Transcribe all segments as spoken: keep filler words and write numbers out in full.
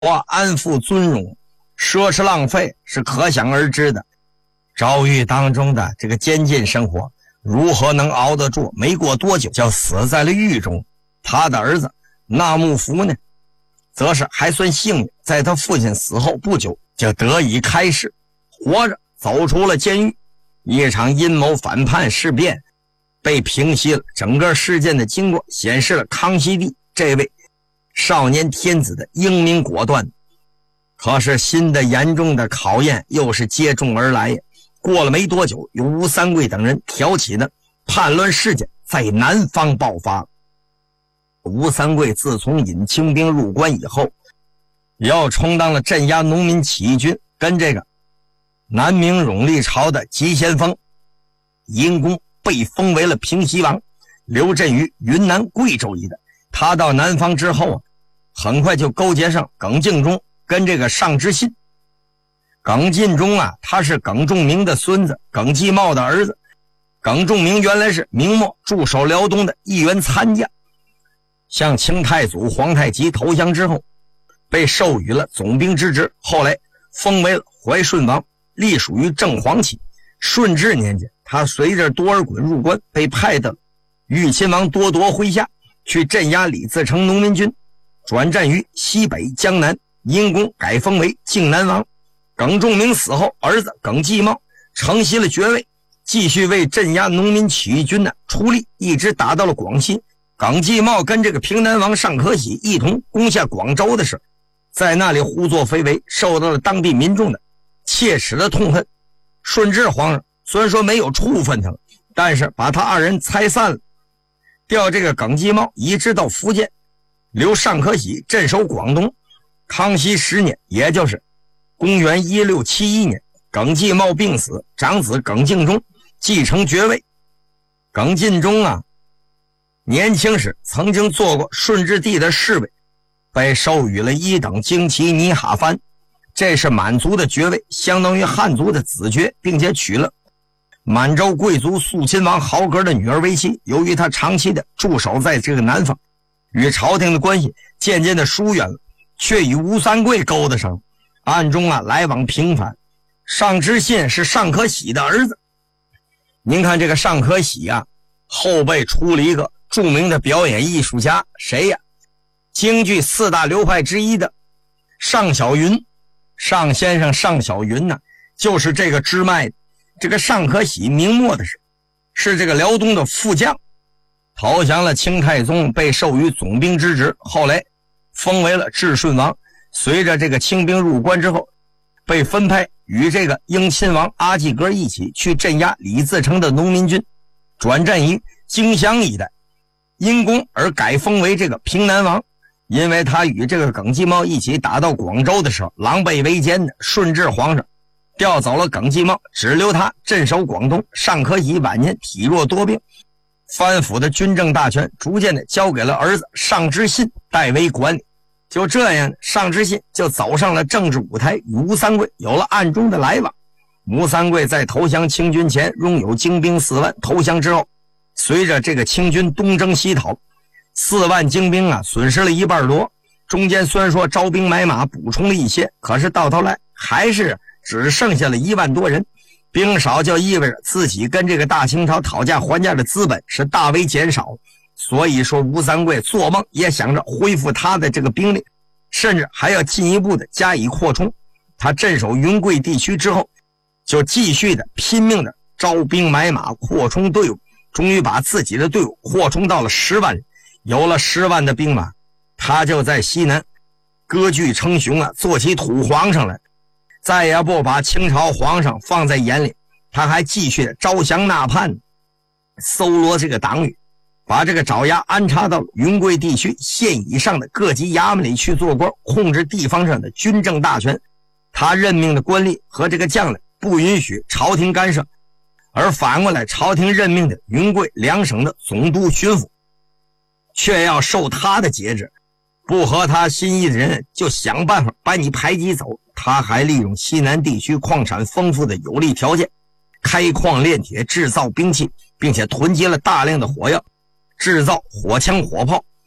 安富尊荣，奢侈浪费是可想而知的。诏狱当中的这个监禁生活如何能熬得住？没过多久就死在了狱中。他的儿子纳木福呢，则是还算幸运，在他父亲死后不久就得以开释，活着走出了监狱。一场阴谋反叛事变被平息了，整个事件的经过显示了康熙帝这位少年天子的英明果断。可是新的严重的考验又是接踵而来呀。过了没多久，由吴三桂等人挑起的叛乱事件在南方爆发。吴三桂自从引清兵入关以后，又充当了镇压农民起义军跟这个南明永历朝的急先锋。因公被封为了平西王，留镇于云南贵州一带。他到南方之后啊，很快就勾结上耿敬忠跟这个尚之信。耿敬忠啊，他是耿仲明的孙子，耿继茂的儿子。耿仲明原来是明末驻守辽东的一员参将，向清太祖皇太极投降之后，被授予了总兵之职，后来封为了怀顺王，隶属于正黄旗。顺治年间，他随着多尔衮入关，被派到豫亲王多铎麾下去镇压李自成农民军，转战于西北江南，因功改封为靖南王。耿仲明死后，儿子耿继茂承袭了爵位，继续为镇压农民起义军呢出力，一直打到了广西。耿继茂跟这个平南王尚可喜一同攻下广州的时候，在那里胡作非为，受到了当地民众的切齿的痛恨。顺治皇上虽然说没有处分他们，但是把他二人拆散了，调这个耿继茂移植到福建，留尚可喜镇守广东。康熙十年，也就是公元一六七一年，耿继茂病死，长子耿敬忠继承爵位。耿敬忠啊，年轻时曾经做过顺治帝的侍卫，被授予了一等旌旗尼哈藩，这是满族的爵位，相当于汉族的子爵，并且娶了满洲贵族肃亲王豪格的女儿为妻。由于他长期的驻守在这个南方，与朝廷的关系渐渐的疏远了，却与吴三桂勾搭上，暗中啊来往频繁。尚之信是尚可喜的儿子，您看这个尚可喜啊，后辈出了一个著名的表演艺术家，谁呀？京剧四大流派之一的尚小云。尚先生尚小云呢，就是这个支脉的。这个尚可喜明末的是是这个辽东的副将，投降了清太宗，被授予总兵之职，后来封为了至顺王。随着这个清兵入关之后，被分派与这个英亲王阿济格一起去镇压李自成的农民军，转战于荆襄一带，因功而改封为这个平南王。因为他与这个耿继茂一起打到广州的时候，狼狈为奸的，顺治皇上调走了耿继茂，只留他镇守广东。尚可喜晚年体弱多病，藩府的军政大权逐渐的交给了儿子尚之信代为管理。就这样，尚之信就走上了政治舞台，与吴三桂有了暗中的来往。吴三桂在投降清军前拥有精兵四万，投降之后，随着这个清军东征西讨，四万精兵啊损失了一半多。中间虽然说招兵买马补充了一些，可是到头来还是只剩下了一万多人。兵少就意味着自己跟这个大清朝讨价还价的资本是大为减少。所以说吴三桂做梦也想着恢复他的这个兵力，甚至还要进一步的加以扩充。他镇守云贵地区之后，就继续的拼命的招兵买马，扩充队伍，终于把自己的队伍扩充到了十万人。有了十万的兵马，他就在西南割据称雄啊，做起土皇上来，再也不把清朝皇上放在眼里。他还继续招降纳叛，搜罗这个党羽，把这个爪牙安插到云贵地区县以上的各级衙门里去做官，控制地方上的军政大权。他任命的官吏和这个将领不允许朝廷干涉，而反过来朝廷任命的云贵两省的总督巡抚却要受他的节制，不合他心意的人就想办法把你排挤走。他还利用西南地区矿产丰富的有利条件，开矿炼铁，制造兵器，并且囤积了大量的火药，制造火枪火炮。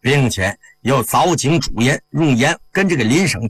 并且由早景主演容颜跟这个林生